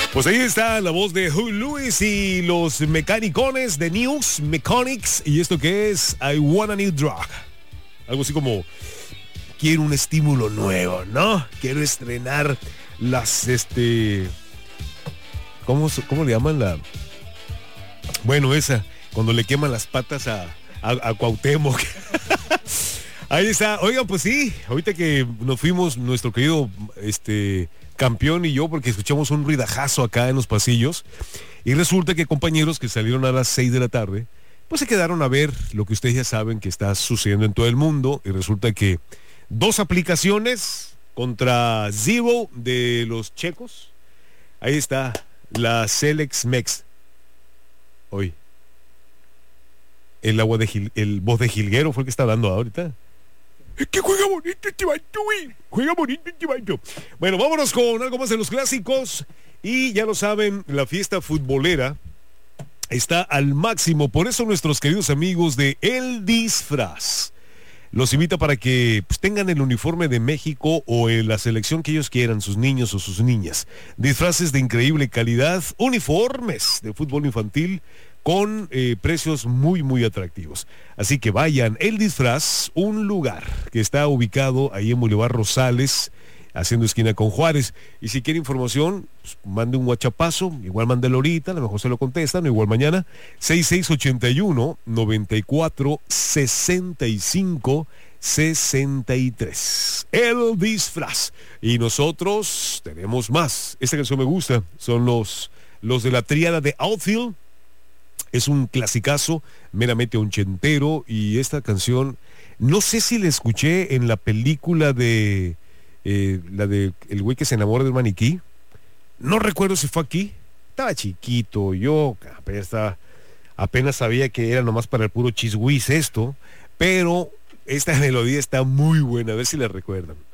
Pues ahí está la voz de Huey Lewis y los mecanicones de News Mechanics. Y esto que es I Want a New Drug. Algo así como quiero un estímulo nuevo, ¿no? Quiero estrenar las ¿Cómo le llaman la? Bueno, esa, cuando le queman las patas a Cuauhtémoc. Ahí está. Oigan, pues sí, ahorita que nos fuimos, nuestro querido campeón y yo, porque escuchamos un ruidajazo acá en los pasillos, y resulta que compañeros que salieron a las 6 de la tarde, pues se quedaron a ver lo que ustedes ya saben que está sucediendo en todo el mundo, y resulta que 2 aplicaciones contra Zero de los checos. Ahí está, la Celex Mex. Hoy. El voz de Jilguero fue el que está hablando ahorita. Es que juega bonito este vato, güey. Juega bonito este vato. Bueno, vámonos con algo más de los clásicos. Y ya lo saben, la fiesta futbolera está al máximo. Por eso nuestros queridos amigos de El Disfraz los invita para que pues, tengan el uniforme de México o la selección que ellos quieran, sus niños o sus niñas. Disfraces de increíble calidad, uniformes de fútbol infantil con precios muy, muy atractivos. Así que vayan, El Disfraz, un lugar que está ubicado ahí en Boulevard Rosales, haciendo esquina con Juárez. Y si quiere información, pues, mande un WhatsAppazo, igual mándelo ahorita, a lo mejor se lo contestan, o igual mañana, 6681-946563. El Disfraz. Y nosotros tenemos más. Esta canción me gusta, son los de la tríada de Outfield. Es un clasicazo, meramente ochentero, y esta canción, no sé si la escuché en la película de la de el güey que se enamora del maniquí. No recuerdo si fue aquí. Estaba chiquito, yo apenas sabía que era nomás para el puro chisguis esto, pero esta melodía está muy buena, a ver si la recuerdan.